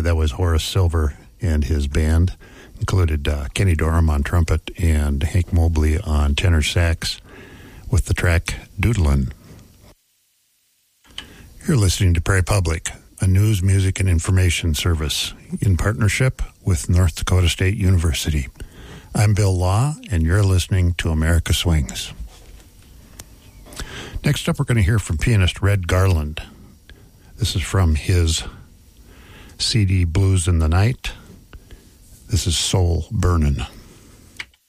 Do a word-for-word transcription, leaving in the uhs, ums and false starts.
uh, that was Horace Silver and his band. Included uh, Kenny Dorham on trumpet and Hank Mobley on tenor sax with the track Doodlin'. You're listening to Prairie Public, a news, music, and information service in partnership with North Dakota State University. I'm Bill Law, and you're listening to America Swings. Next up, we're going to hear from pianist Red Garland. This is from his C D Blues in the Night. This is Soul Burnin'.